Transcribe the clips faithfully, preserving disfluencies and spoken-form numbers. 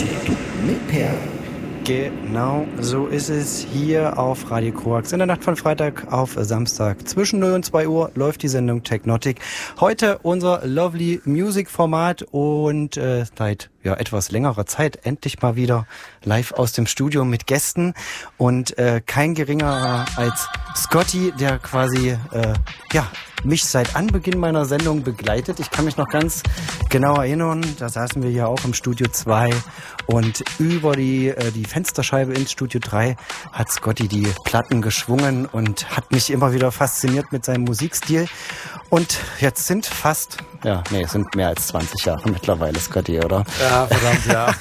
mit Per. Genau, so ist es hier auf Radio Korax. In der Nacht von Freitag auf Samstag zwischen null und zwei Uhr läuft die Sendung Technotic. Heute unser Lovely Music Format und äh, seit ja, etwas längerer Zeit endlich mal wieder live aus dem Studio mit Gästen und äh, kein geringerer als Scotty, der quasi äh, ja mich seit Anbeginn meiner Sendung begleitet. Ich kann mich noch ganz genau erinnern, da saßen wir ja auch im Studio zwei und über die, äh, die Fensterscheibe ins Studio drei hat Scotty die Platten geschwungen und hat mich immer wieder fasziniert mit seinem Musikstil. Und jetzt sind fast, ja, nee, es sind mehr als zwanzig Jahre mittlerweile, Scotty, oder? Ja, verdammt, ja.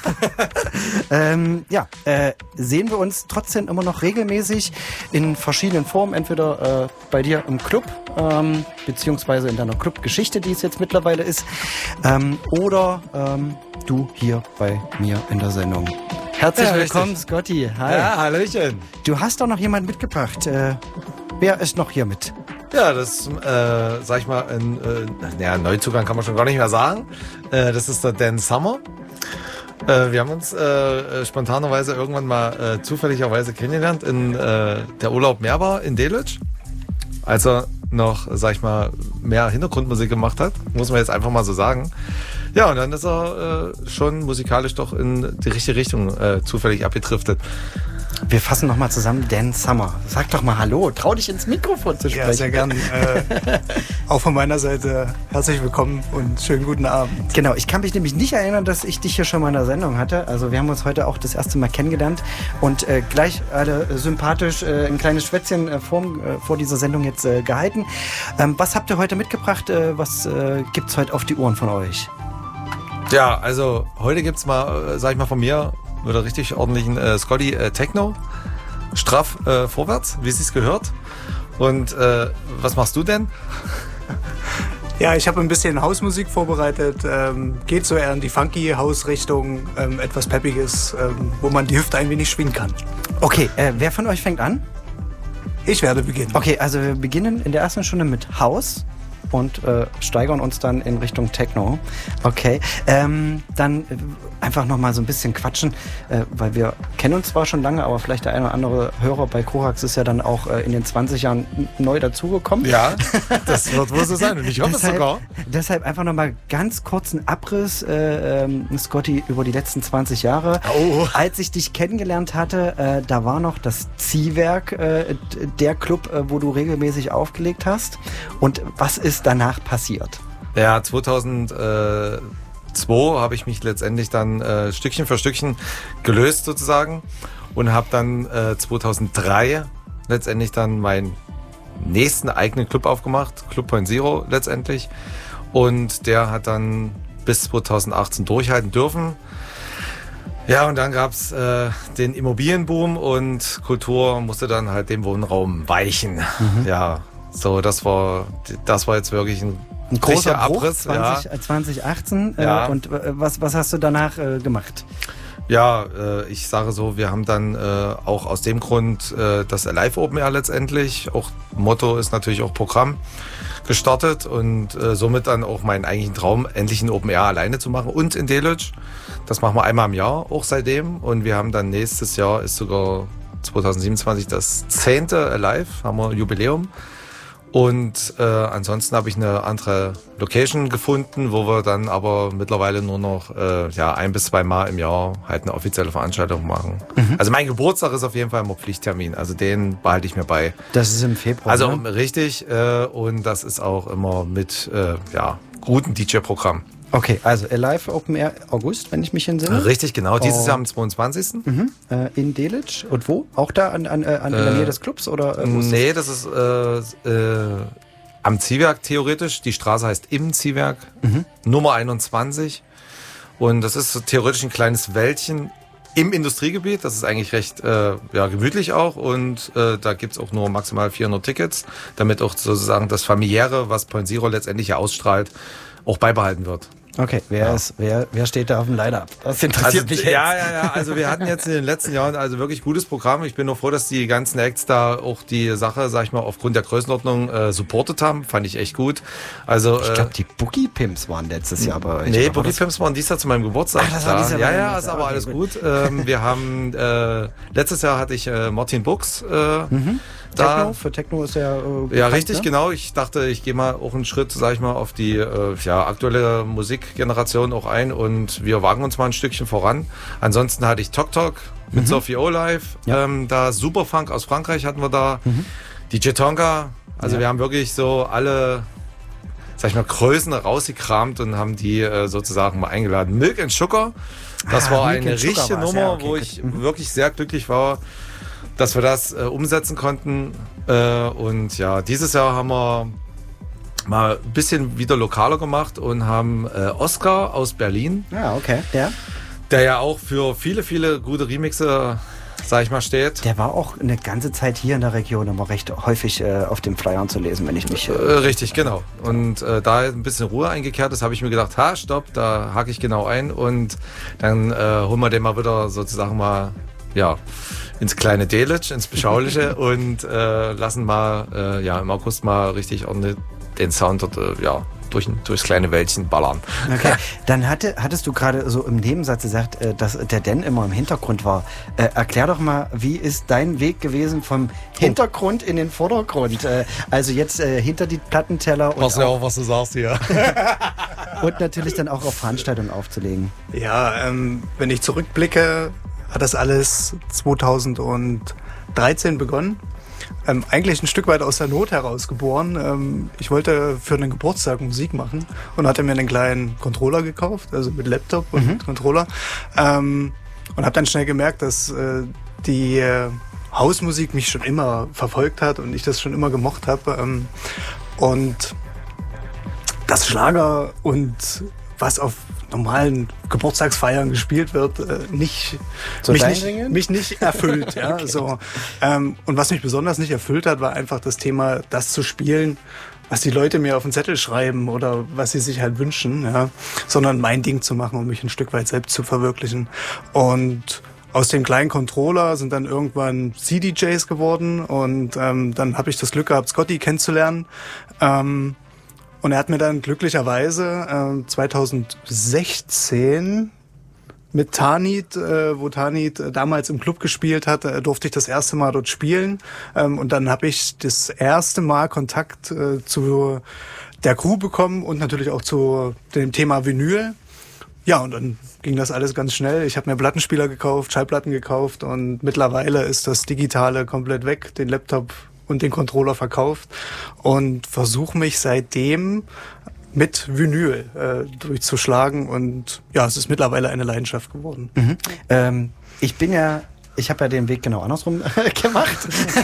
ähm, ja, äh, sehen wir uns trotzdem immer noch regelmäßig in verschiedenen Formen, entweder äh, bei dir im Club, ähm, beziehungsweise in deiner Clubgeschichte, die es jetzt mittlerweile ist, ähm, oder ähm, du hier bei mir in der Sendung. Herzlich ja, willkommen, richtig. Scotty. Hi. Ja, hallöchen. Du hast doch noch jemanden mitgebracht. Äh, wer ist noch hier mit? Ja, das, äh, sag ich mal, ein äh, ja, Neuzugang kann man schon gar nicht mehr sagen. Äh, das ist der Dan Summer. Äh, wir haben uns äh, spontanerweise irgendwann mal äh, zufälligerweise kennengelernt in äh, der Urlaub Meerbar in Delitzsch. Als er noch, sag ich mal, mehr Hintergrundmusik gemacht hat, muss man jetzt einfach mal so sagen. Ja, und dann ist er äh, schon musikalisch doch in die richtige Richtung äh, zufällig abgedriftet. Wir fassen noch mal zusammen. Dan Summer, sag doch mal Hallo, trau dich ins Mikrofon zu sprechen. Ja, sehr gern. Äh, auch von meiner Seite herzlich willkommen und schönen guten Abend. Genau, ich kann mich nämlich nicht erinnern, dass ich dich hier schon mal in der Sendung hatte. Also wir haben uns heute auch das erste Mal kennengelernt und äh, gleich alle sympathisch äh, ein kleines Schwätzchen äh, vor, äh, vor dieser Sendung jetzt äh, gehalten. Ähm, was habt ihr heute mitgebracht? Äh, was äh, gibt's heute auf die Ohren von euch? Ja, also heute gibt's mal, äh, sag ich mal von mir, wieder richtig ordentlichen äh, Scotty äh, Techno. Straff äh, vorwärts, wie es sich gehört. Und äh, was machst du denn? Ja, ich habe ein bisschen Hausmusik vorbereitet. Ähm, geht so eher in die funky Hausrichtung, ähm, etwas Peppiges, ähm, wo man die Hüfte ein wenig schwingen kann. Okay, äh, wer von euch fängt an? Ich werde beginnen. Okay, also wir beginnen in der ersten Stunde mit Haus und äh, steigern uns dann in Richtung Techno. Okay, ähm, dann äh, einfach nochmal so ein bisschen quatschen, äh, weil wir kennen uns zwar schon lange, aber vielleicht der eine oder andere Hörer bei Korax ist ja dann auch äh, in den zwanzig Jahren neu dazugekommen. Ja, das wird wohl so sein und ich hoffe es sogar. Deshalb einfach nochmal ganz kurzen Abriss, äh, ähm, Scotty, über die letzten zwanzig Jahre. Oh. Als ich dich kennengelernt hatte, äh, da war noch das Ziehwerk äh, der Club, äh, wo du regelmäßig aufgelegt hast. Und was ist danach passiert? Ja, zweitausendzwei habe ich mich letztendlich dann äh, Stückchen für Stückchen gelöst sozusagen und habe dann äh, zweitausenddrei letztendlich dann meinen nächsten eigenen Club aufgemacht, Club Point Zero letztendlich, und der hat dann bis zweitausendachtzehn durchhalten dürfen. Ja, und dann gab's äh, den Immobilienboom und Kultur musste dann halt dem Wohnraum weichen. Mhm. Ja, so das war das war jetzt wirklich ein Ein großer Bruch, Abriss, zwanzig, ja. äh, zwanzig achtzehn. Ja. Äh, und äh, was, was hast du danach äh, gemacht? Ja, äh, ich sage so, wir haben dann äh, auch aus dem Grund äh, das Alive Open Air letztendlich, auch Motto ist natürlich auch Programm, gestartet und äh, somit dann auch meinen eigentlichen Traum, endlich ein Open Air alleine zu machen und in Delitzsch. Das machen wir einmal im Jahr, auch seitdem. Und wir haben dann nächstes Jahr, ist sogar zweitausendsiebenundzwanzig das zehnte Alive, haben wir Jubiläum. Und äh, ansonsten habe ich eine andere Location gefunden, wo wir dann aber mittlerweile nur noch äh, ja, ein bis zwei Mal im Jahr halt eine offizielle Veranstaltung machen. Mhm. Also mein Geburtstag ist auf jeden Fall immer Pflichttermin, also den behalte ich mir bei. Das ist im Februar. Also ne? richtig, äh, und das ist auch immer mit äh, ja, gutem D J-Programm. Okay, also Alive Open Air August, wenn ich mich entsinne. Richtig, genau. Dieses oh. Jahr am zweiundzwanzigsten Mhm. Äh, in Delitzsch. Und wo? Auch da an, an, an, in der Nähe des Clubs? Oder, äh, nee, das ist äh, äh, am Ziehwerk theoretisch. Die Straße heißt Im Ziehwerk, mhm. Nummer einundzwanzig. Und das ist so theoretisch ein kleines Wäldchen im Industriegebiet. Das ist eigentlich recht äh, ja, gemütlich auch. Und äh, da gibt's auch nur maximal vierhundert Tickets, damit auch sozusagen das Familiäre, was Point Zero letztendlich ja ausstrahlt, auch beibehalten wird. Okay, wer, Ja. ist, wer, wer steht da auf dem Line-Up? Das interessiert Also, mich jetzt. ja, ja, ja. Also wir hatten jetzt in den letzten Jahren also wirklich gutes Programm. Ich bin nur froh, dass die ganzen Acts da auch die Sache, sag ich mal, aufgrund der Größenordnung äh, supportet haben. Fand ich echt gut. Also Ich äh, glaube, die Boogie Pimps waren letztes Jahr bei euch. Nee, Oder war Boogie das- Pimps waren dies Jahr zu meinem Geburtstag. Ach, das war da. dieses Jahr Ja, bei deinem ja, ist Geburtstag. aber Okay, alles gut. gut. ähm, wir haben, äh, letztes Jahr hatte ich äh, Martin Bux äh, da. Techno, für Techno ist ja. Äh, bekannt, Ja, richtig, ne? genau. Ich dachte, ich gehe mal auch einen Schritt, sag ich mal, auf die äh, ja, aktuelle Musikgeneration auch ein und wir wagen uns mal ein Stückchen voran. Ansonsten hatte ich Tok Tok mit Sophie O live. Ja. Ähm, da Superfunk aus Frankreich hatten wir da. Die D J Tonka. Also Ja. wir haben wirklich so alle, sag ich mal, Größen rausgekramt und haben die äh, sozusagen mal eingeladen. Milk and Sugar. Das Ah, war Milk eine and Sugar richtige war's, Nummer, ja, okay, wo gut. ich wirklich sehr glücklich war, dass wir das äh, umsetzen konnten. Äh, und ja, dieses Jahr haben wir mal ein bisschen wieder lokaler gemacht und haben äh, Oscar aus Berlin, Ja, okay. Der, der ja auch für viele, viele gute Remixe, sag ich mal, steht. der war auch eine ganze Zeit hier in der Region immer recht häufig äh, auf den Flyern zu lesen, wenn ich mich. Äh, Äh, richtig, genau. Und äh, da ein bisschen Ruhe eingekehrt ist, habe ich mir gedacht, ha, stopp, da hake ich genau ein und dann äh, holen wir den mal wieder sozusagen mal, ja, ins kleine Delitzsch, ins Beschauliche und äh, lassen mal, äh, ja, im August mal richtig ordentlich den Sound dort, äh, ja, durch, durchs kleine Wäldchen ballern. Okay, dann hatte, hattest du gerade so im Nebensatz gesagt, äh, dass der Dan immer im Hintergrund war. Äh, erklär doch mal, wie ist dein Weg gewesen vom Hintergrund in den Vordergrund? Äh, also jetzt äh, hinter die Plattenteller und, auch, auch, was du sagst hier. und natürlich dann auch auf Veranstaltungen aufzulegen. Ja, ähm, wenn ich zurückblicke, hat das alles zweitausenddreizehn begonnen. Ähm, eigentlich ein Stück weit aus der Not heraus geboren. Ähm, ich wollte für einen Geburtstag Musik machen und hatte mir einen kleinen Controller gekauft, also mit Laptop und Mhm. Controller. Ähm, und habe dann schnell gemerkt, dass äh, die äh, Hausmusik mich schon immer verfolgt hat und ich das schon immer gemocht habe. Ähm, und das Schlager und was auf normalen Geburtstagsfeiern gespielt wird, äh, nicht, So mich, dein nicht Ding? mich nicht erfüllt. Ja, so. ähm, und was mich besonders nicht erfüllt hat, war einfach das Thema, das zu spielen, was die Leute mir auf den Zettel schreiben oder was sie sich halt wünschen, ja, sondern mein Ding zu machen, um mich ein Stück weit selbst zu verwirklichen. Und aus dem kleinen Controller sind dann irgendwann C D Js geworden und ähm, dann habe ich das Glück gehabt, Scotty kennenzulernen. Ähm, Und er hat mir dann glücklicherweise äh, zweitausendsechzehn mit Tanit, äh, wo Tanit äh, damals im Club gespielt hat, äh, durfte ich das erste Mal dort spielen. Ähm, und dann habe ich das erste Mal Kontakt äh, zu der Crew bekommen und natürlich auch zu dem Thema Vinyl. Ja, und dann ging das alles ganz schnell. Ich habe mir Plattenspieler gekauft, Schallplatten gekauft und mittlerweile ist das Digitale komplett weg, den Laptop und den Controller verkauft und versuche mich seitdem mit Vinyl äh, durchzuschlagen und ja, es ist mittlerweile eine Leidenschaft geworden. Mhm. Ähm, ich bin ja, ich habe ja den Weg genau andersrum gemacht.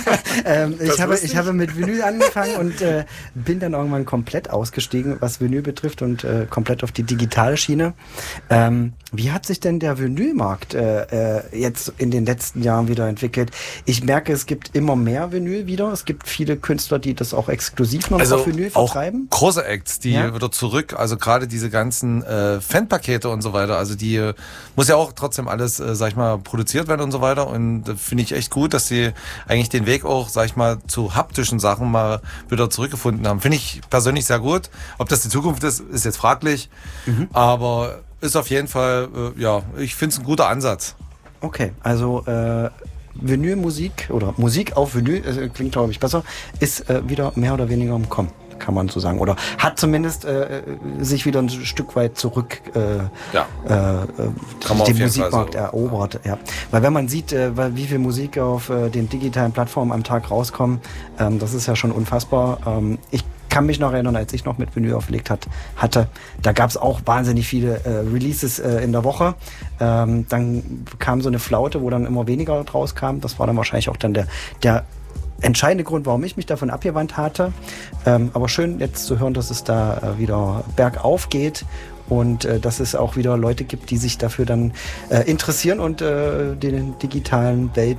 ähm, ich, habe, ich habe mit Vinyl angefangen und äh, bin dann irgendwann komplett ausgestiegen, was Vinyl betrifft und äh, komplett auf die digitale Schiene. Ähm, wie hat sich denn der Vinylmarkt äh, äh, jetzt in den letzten Jahren wieder entwickelt? Ich merke, es gibt immer mehr Vinyl wieder. Es gibt viele Künstler, die das auch exklusiv noch Also auf Vinyl auch vertreiben. große Acts, die Ja. wieder zurück, also gerade diese ganzen äh, Fanpakete und so weiter, also die äh, muss ja auch trotzdem alles, äh, sag ich mal, produziert werden und so weiter und äh, finde ich echt gut, dass sie eigentlich den Weg auch, sag ich mal, zu haptischen Sachen mal wieder zurückgefunden haben. Finde ich persönlich sehr gut. Ob das die Zukunft ist, ist jetzt fraglich, Mhm. aber ist auf jeden Fall, äh, ja, ich finde es ein guter Ansatz. Okay, also äh, Vinylmusik oder Musik auf Vinyl, äh, klingt glaube ich besser, ist äh, wieder mehr oder weniger im Kommen, kann man so sagen. Oder hat zumindest äh, sich wieder ein Stück weit zurück äh, Ja. äh, äh, Kann man auf den jeden Musikmarkt Fall so, erobert. Ja. Weil wenn man sieht, äh, wie viel Musik auf äh, den digitalen Plattformen am Tag rauskommt, ähm, das ist ja schon unfassbar. Ähm, ich kann mich noch erinnern, als ich noch mit Vinyl aufgelegt hat, hatte, da gab es auch wahnsinnig viele äh, Releases äh, in der Woche. Ähm, dann kam so eine Flaute, wo dann immer weniger draus kam. Das war dann wahrscheinlich auch dann der, der entscheidende Grund, warum ich mich davon abgewandt hatte. Ähm, aber schön jetzt zu hören, dass es da äh, wieder bergauf geht und äh, dass es auch wieder Leute gibt, die sich dafür dann äh, interessieren und äh, den digitalen Welt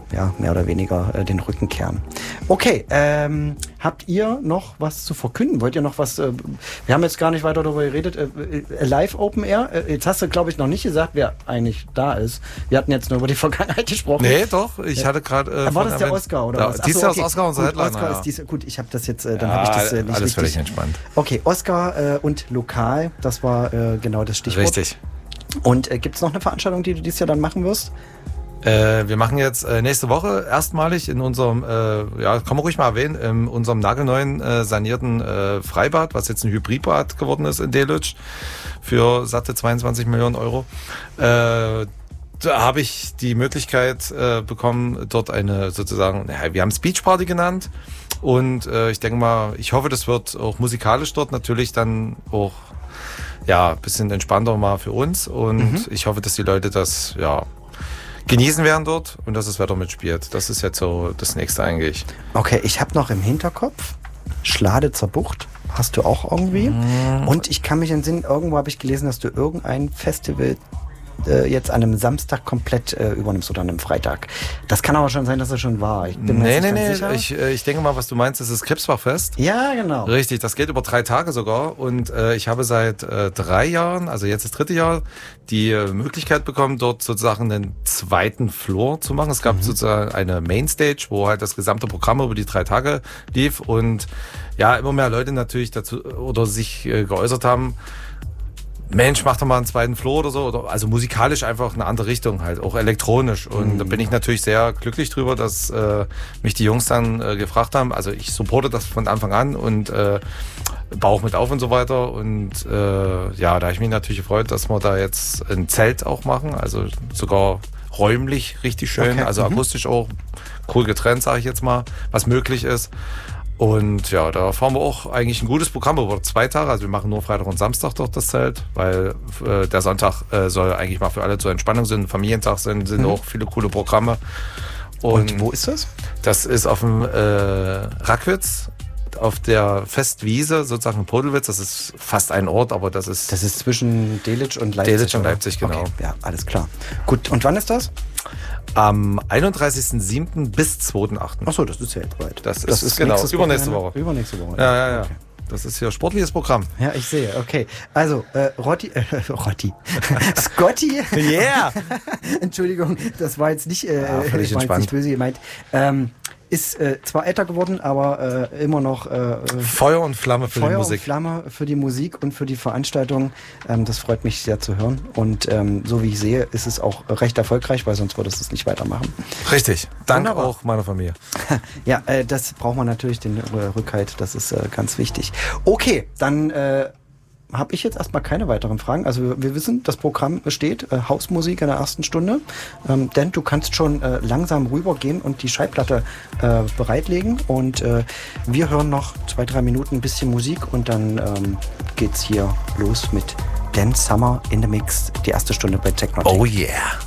ja, mehr oder weniger äh, den Rücken kehren. Okay, ähm, habt ihr noch was zu verkünden? Wollt ihr noch was, äh, wir haben jetzt gar nicht weiter darüber geredet, äh, äh, Live Open Air, äh, jetzt hast du, glaube ich, noch nicht gesagt, wer eigentlich da ist. Wir hatten jetzt nur über die Vergangenheit gesprochen. Nee, doch, ich ja. hatte gerade... Äh, war das der Oscar, oder ja, was? Dies Jahr ist Oscar unser Headliner, Headliner, Oscar ja. ist dies, gut, ich habe das jetzt, äh, dann ja, habe ich das äh, nicht alles richtig. völlig entspannt. Okay, Oscar äh, und lokal, das war äh, genau das Stichwort. Richtig. Und äh, gibt es noch eine Veranstaltung, die du dieses Jahr dann machen wirst? Äh, wir machen jetzt äh, nächste Woche erstmalig in unserem, äh, ja, kann man ruhig mal erwähnen, in unserem nagelneuen äh, sanierten äh, Freibad, was jetzt ein Hybridbad geworden ist in Delitzsch für satte zweiundzwanzig Millionen Euro. Äh, da habe ich die Möglichkeit äh, bekommen, dort eine sozusagen, ja, wir haben es Beachparty genannt. Und äh, ich denke mal, ich hoffe, das wird auch musikalisch dort natürlich dann auch ja ein bisschen entspannter mal für uns. Und mhm. ich hoffe, dass die Leute das ja genießen werden dort und dass das Wetter mitspielt. Das ist jetzt so das Nächste eigentlich. Okay, ich habe noch im Hinterkopf Schladitzer Bucht. Hast du auch irgendwie? Mhm. Und ich kann mich entsinnen, irgendwo habe ich gelesen, dass du irgendein Festival äh, jetzt an einem Samstag komplett äh, übernimmst oder an einem Freitag. Das kann aber schon sein, dass er schon war. Ich bin mir nee, jetzt nee, nicht nee. ganz sicher. Ich, äh, ich denke mal, was du meinst, ist das Krebsbachfest. Ja, genau. Richtig, das geht über drei Tage sogar. Und äh, ich habe seit äh, drei Jahren, also jetzt das dritte Jahr, die äh, Möglichkeit bekommen, dort sozusagen einen zweiten Floor zu machen. Es gab mhm. sozusagen eine Mainstage, wo halt das gesamte Programm über die drei Tage lief. Und ja, immer mehr Leute natürlich dazu oder sich äh, geäußert haben, Mensch, mach doch mal einen zweiten Floor oder so. Oder, also musikalisch einfach eine andere Richtung halt, auch elektronisch. Und mm. da bin ich natürlich sehr glücklich drüber, dass äh, mich die Jungs dann äh, gefragt haben. Also ich supporte das von Anfang an und äh, baue auch mit auf und so weiter. Und äh, ja, da habe ich mich natürlich gefreut, dass wir da jetzt ein Zelt auch machen. Also sogar räumlich richtig schön, okay. also mhm. akustisch auch cool getrennt, sage ich jetzt mal, was möglich ist. Und ja, da fahren wir auch eigentlich ein gutes Programm über zwei Tage. Also wir machen nur Freitag und Samstag dort das Zelt, weil äh, der Sonntag äh, soll eigentlich mal für alle zur Entspannung sein. Familientag sind, sind mhm. auch viele coole Programme. Und, und wo ist das? Das ist auf dem äh, Rackwitz, auf der Festwiese, sozusagen in Podelwitz. Das ist fast ein Ort, aber das ist... Das ist zwischen Delitzsch und Leipzig. Delitzsch und Leipzig, genau. Okay, ja, alles klar. Gut, und wann ist das? Am einunddreißigsten siebten bis zweiten achten Achso, das ist ja jetzt bald. Das ist, das ist genau, übernächste Woche. Übernächste Woche. Ja, ja, ja. Okay. Das ist ja sportliches Programm. Ja, ich sehe, okay. Also, äh, Rotti, äh, Rotti, Scotty. Yeah! Entschuldigung, das war jetzt nicht, äh, ja, völlig ich war jetzt nicht entspannt. böse gemeint. Ähm, ist äh, zwar älter geworden, aber äh, immer noch äh, Feuer und Flamme für Feuer die und Musik. Flamme für die Musik und für die Veranstaltung. Ähm, das freut mich sehr zu hören. Und ähm, so wie ich sehe, ist es auch recht erfolgreich, weil sonst würdest du es nicht weitermachen. Richtig. Dank Wunderbar. auch meiner Familie. Ja, äh, das braucht man natürlich, den äh, Rückhalt. Das ist äh, ganz wichtig. Okay, dann äh, habe ich jetzt erstmal keine weiteren Fragen. Also wir, wir wissen, das Programm steht, äh, Hausmusik in der ersten Stunde. Ähm, denn du kannst schon äh, langsam rübergehen und die Schallplatte äh, bereitlegen. Und äh, wir hören noch zwei, drei Minuten ein bisschen Musik und dann ähm, geht's hier los mit Dan Summer in the Mix, die erste Stunde bei Technotic. Oh yeah!